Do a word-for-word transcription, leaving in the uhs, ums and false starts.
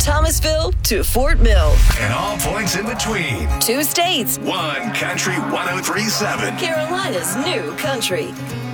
Thomasville to Fort Mill. And all points in between. Two states. One Country one oh three point seven. Carolina's new country.